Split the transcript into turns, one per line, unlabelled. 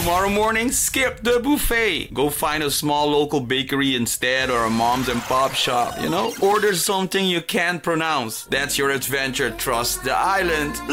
Tomorrow morning, skip the buffet. Go find a small local bakery instead or a mom's and pop shop, you know? Order something you can't pronounce. That's your adventure. Trust the island.